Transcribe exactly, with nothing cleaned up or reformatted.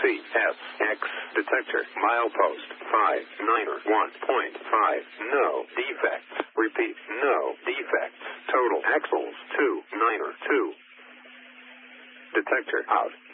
C S X detector milepost five niner one point five. No defects. Repeat, no defects. Total axles two niner two. Detector out.